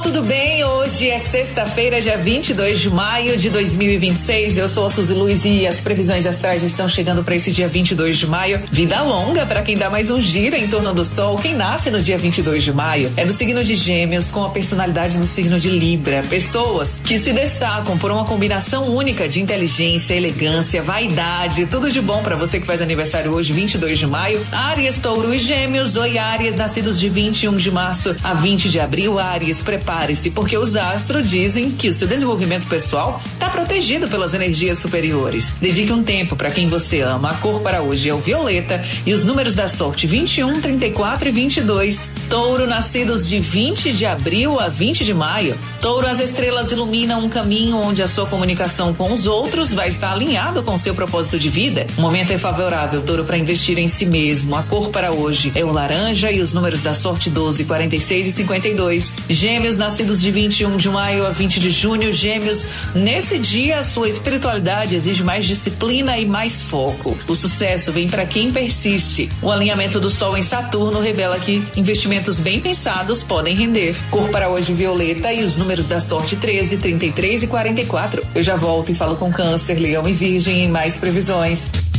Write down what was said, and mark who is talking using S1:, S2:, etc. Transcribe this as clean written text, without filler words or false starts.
S1: Tudo bem? Hoje é sexta-feira, dia 22 de maio de 2026. Eu sou a Suzy Luiz e as previsões astrais estão chegando para esse dia 22 de maio. Vida longa para quem dá mais um giro em torno do Sol. Quem nasce no dia 22 de maio é do signo de Gêmeos, com a personalidade do signo de Libra. Pessoas que se destacam por uma combinação única de inteligência, elegância, vaidade. Tudo de bom para você que faz aniversário hoje, 22 de maio. Áries, Touro e Gêmeos. Oi, Áries, nascidos de 21 de março a 20 de abril. Áries, prepare-se, porque os astros dizem que o seu desenvolvimento pessoal está protegido pelas energias superiores. Dedique um tempo para quem você ama. A cor para hoje é o violeta e os números da sorte 21, 34 e 22. Touro, nascidos de 20 de abril a 20 de maio. Touro, as estrelas iluminam um caminho onde a sua comunicação com os outros vai estar alinhado com seu propósito de vida. O momento é favorável, Touro, para investir em si mesmo. A cor para hoje é o laranja e os números da sorte 12, 46 e 52. Gêmeos, nascidos de 21 de maio a 20 de junho. Gêmeos, nesse dia a sua espiritualidade exige mais disciplina e mais foco. O sucesso vem para quem persiste. O alinhamento do Sol em Saturno revela que investimentos bem pensados podem render. Cor para hoje violeta e os números da sorte 13, 33 e 44. Eu já volto e falo com Câncer, Leão e Virgem em mais previsões.